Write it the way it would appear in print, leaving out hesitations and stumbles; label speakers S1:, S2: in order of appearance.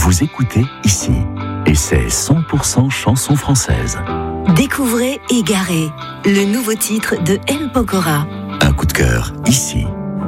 S1: Vous écoutez ici, et c'est 100% chanson française.
S2: Découvrez Égaré, le nouveau titre de M. Pokora.
S1: Un coup de cœur ici.